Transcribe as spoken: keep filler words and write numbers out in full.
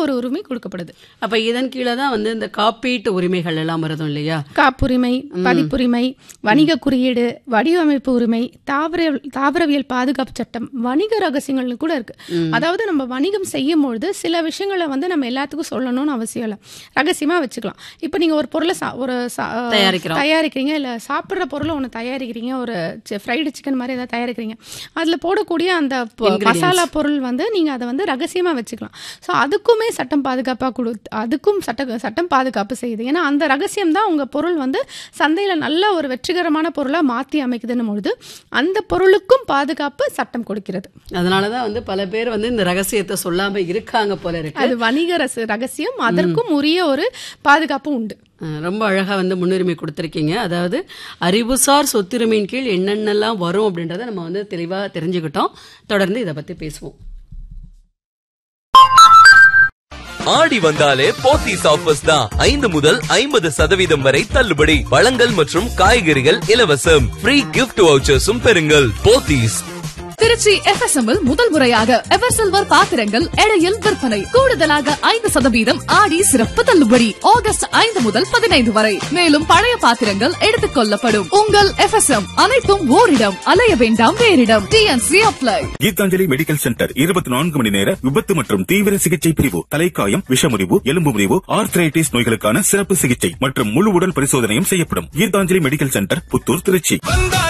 ஒரு உரிமை கொடுக்கப்படுது. அப்ப இதன் கீழே தான் வந்து இந்த காப்பீட்டு உரிமைகள் எல்லாம் வருதும் இல்லையா? காப்புரிமை, பதிப்புரிமை, வணிக குறியீடு, வடிவமைப்பு உரிமை, தாவர தாவரவியல் பாதுகாப்பு சட்டம், வணிக ரகசியங்கள் கூட இருக்கு. அதாவது நம்ம வணிகம் செய்யும் பொழுது சில விஷயங்களை வந்து நம்ம எல்லாத்துக்கும் சொல்லணும்னு அவசியம் இல்லை, ரகசியமா வச்சுக்கலாம். இப்ப நீங்க ஒரு பொருளை ஒரு தயாரிக்கிறீங்க, இல்ல சாப்பிட்ற பொருளை ஒன்று தயாரிக்கிறீங்க, ஒரு ஃப்ரைடு சிக்கன் மாதிரி ஏதாவது தயாரிக்கிறீங்க, அதுல போடக்கூடிய அந்த மசாலா பொருள் வந்து நீங்க அதை வந்து ரகசியமா வச்சுக்கலாம். ஸோ அதுக்குமே சட்டம் பாதுகாப்பா கொடு அதுக்கும் சட்ட சட்டம் பாதுகாப்பு செய்யுது. ஏன்னா அந்த ரகசியம் தான் உங்க பொருள் வந்து சந்தையில நல்ல ஒரு வெற்றிகரமான பொருளா மாற்றி அமைக்குதுன்னு பொழுது அந்த பொருளுக்கும் பாதுகாப்பு சட்டம் கொடுக்கிறது. அதனாலதான் வந்து பல பேர் வந்து இந்த ரகசியத்தை சொல்லாம இருக்காங்க போல இருக்கு. அது வணிக ரகசியம், அதற்கும் உரிய ஒரு பாதுகாப்பு உண்டு. ரொம்ப அழகா வந்து முன்னுரிமை கொடுத்திருக்கீங்க. அதாவது அறிவுசார் சொத்துரிமையின் கீழ் என்னென்னலாம் வரும் அப்படின்றத நம்ம வந்து தெளிவா தெரிஞ்சுக்கிட்டோம். தொடர்ந்து இதை பத்தி பேசுவோம். ஆடி வந்தாலே போத்தீஸ் ஆஃபர்ஸ் தான். ஐந்து முதல் ஐம்பது சதவீதம் வரை தள்ளுபடி. பழங்கள் மற்றும் காய்கறிகள் இலவசம். ஃப்ரீ கிஃப்ட் வவுச்சர்ஸும் பெறுங்கள். Pothys. Trichy F S M முதல் முறையாக எவர் சில்வர் பாத்திரங்கள் எடையில் விற்பனை. கூடுதலாக ஐந்து சதவீதம் ஆடி சிறப்பு தள்ளுபடி. ஆகஸ்ட் ஐந்து முதல் பதினைந்து வரை. மேலும் பழைய பாத்திரங்கள் எடுத்துக் கொள்ளப்படும். உங்கள் எஃப் எஸ் எம் அனைத்தும் ஓரிடம், அலைய வேண்டாம் வேறிடம். T N C apply. Gitanjali medical centre இருபத்தி நான்கு மணி நேர விபத்து மற்றும் தீவிர சிகிச்சை பிரிவு. தலைக்காயம், விஷமுறிவு, எலும்பு முறிவு, ஆர்த்ரைட்டிஸ் நோய்களுக்கான சிறப்பு சிகிச்சை மற்றும் முழு உடல் பரிசோதனையும் செய்யப்படும். Gitanjali medical centre, Puthur, Trichy.